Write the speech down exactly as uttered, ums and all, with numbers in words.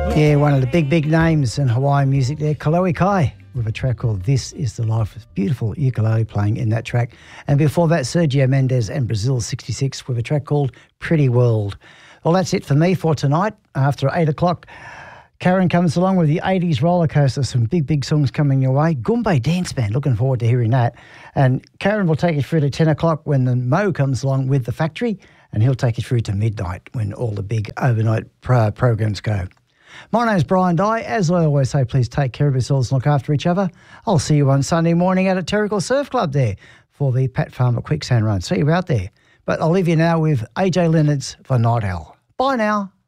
Yeah, one of the big, big names in Hawaiian music there, Kaloe Kai, with a track called This Is the Life. Beautiful ukulele playing in that track. And before that, Sergio Mendes and Brazil sixty-six with a track called Pretty World. Well, that's it for me for tonight. After eight o'clock, Karen comes along with the eighties roller coaster. Some big, big songs coming your way. Goombay Dance Band, looking forward to hearing that. And Karen will take you through to ten o'clock when the Mo comes along with The Factory, and he'll take you through to midnight when all the big overnight pro- programs go. My name's Brian Dye. As I always say, please take care of yourselves and look after each other. I'll see you on Sunday morning out at Terrigal Surf Club there for the Pat Farmer Quicksand Run. See you out there. But I'll leave you now with A J Leonard's The Night Owl. Bye now.